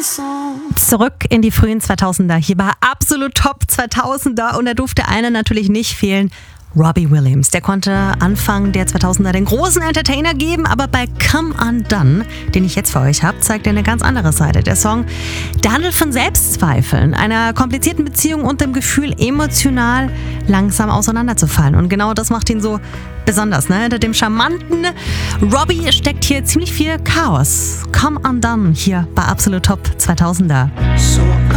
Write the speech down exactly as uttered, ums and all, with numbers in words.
Zurück in die frühen zweitausender. Hier war absolut Top zweitausender und da durfte einer natürlich nicht fehlen. Robbie Williams, der konnte Anfang der zweitausender den großen Entertainer geben, aber bei Come Undone, den ich jetzt für euch habe, zeigt er eine ganz andere Seite. Der Song, der handelt von Selbstzweifeln, einer komplizierten Beziehung und dem Gefühl, emotional langsam auseinanderzufallen. Und genau das macht ihn so besonders. Ne? Hinter dem charmanten Robbie steckt hier ziemlich viel Chaos. Come Undone hier bei absolut Top zweitausender.